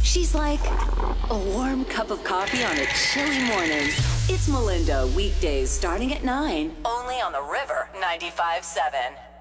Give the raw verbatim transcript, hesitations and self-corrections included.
She's like a warm cup of coffee on a chilly morning. It's Melinda, weekdays starting at nine, only on the River ninety-five seven.